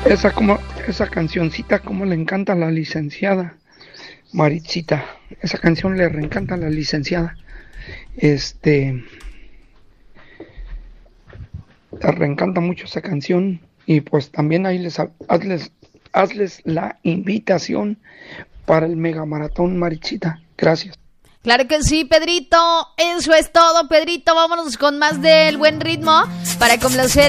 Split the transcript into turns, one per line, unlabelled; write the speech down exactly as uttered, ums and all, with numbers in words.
Esa como, esa cancioncita como le encanta a la licenciada Marichita. Esa canción le reencanta a la licenciada. Este, le reencanta mucho esa canción. Y pues también ahí les ha- hazles, hazles la invitación para el mega maratón Marichita. Gracias.
Claro que sí, Pedrito. Eso es todo, Pedrito. Vámonos con más del buen ritmo para complacer